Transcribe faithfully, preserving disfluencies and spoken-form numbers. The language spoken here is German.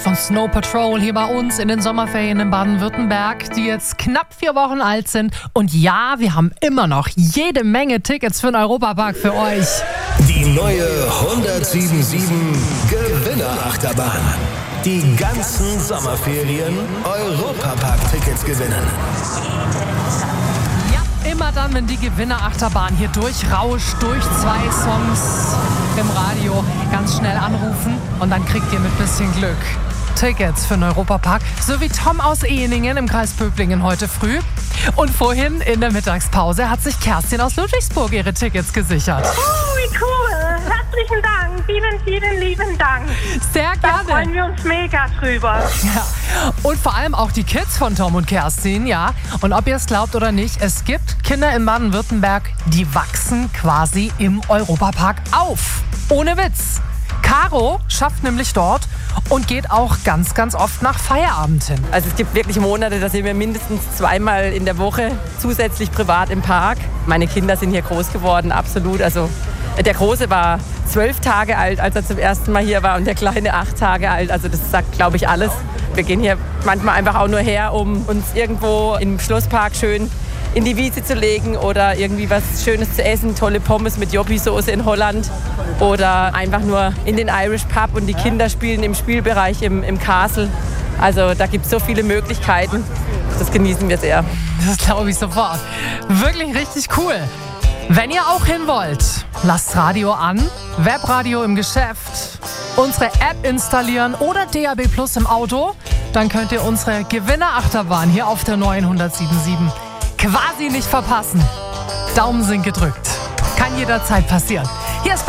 von Snow Patrol hier bei uns in den Sommerferien in Baden-Württemberg, die jetzt knapp vier Wochen alt sind. Und ja, wir haben immer noch jede Menge Tickets für den Europapark für euch. Die neue hundertsieben Gewinnerachterbahn. Die ganzen Sommerferien Europapark-Tickets gewinnen. Ja, immer dann, wenn die Gewinnerachterbahn hier durchrauscht, durch zwei Songs im Radio, ganz schnell anrufen und dann kriegt ihr mit bisschen Glück Tickets für den Europapark, so wie Tom aus Ehningen im Kreis Böblingen heute früh. Und vorhin in der Mittagspause hat sich Kerstin aus Ludwigsburg ihre Tickets gesichert. Oh, wie cool. Herzlichen Dank. Vielen, vielen lieben Dank. Sehr gerne. Da freuen wir uns mega drüber. Ja. Und vor allem auch die Kids von Tom und Kerstin, ja. Und ob ihr es glaubt oder nicht, es gibt Kinder in Baden-Württemberg, die wachsen quasi im Europapark auf. Ohne Witz. Caro schafft nämlich dort und geht auch ganz, ganz oft nach Feierabend hin. Also es gibt wirklich Monate, da sind wir mindestens zweimal in der Woche zusätzlich privat im Park. Meine Kinder sind hier groß geworden, absolut. Also der Große war zwölf Tage alt, als er zum ersten Mal hier war, und der Kleine acht Tage alt. Also das sagt, glaube ich, alles. Wir gehen hier manchmal einfach auch nur her, um uns irgendwo im Schlosspark schön in die Wiese zu legen oder irgendwie was Schönes zu essen, tolle Pommes mit Joppy-Soße in Holland oder einfach nur in den Irish Pub und die Kinder spielen im Spielbereich im, im Castle. Also da gibt es so viele Möglichkeiten, das genießen wir sehr. Das glaube ich sofort. Wirklich richtig cool. Wenn ihr auch hin wollt, lasst Radio an, Webradio im Geschäft, unsere App installieren oder D A B Plus im Auto, dann könnt ihr unsere Gewinnerachterbahn hier auf der neuen hundertsiebenundsiebzig quasi nicht verpassen. Daumen sind gedrückt. Kann jederzeit passieren. Hier ist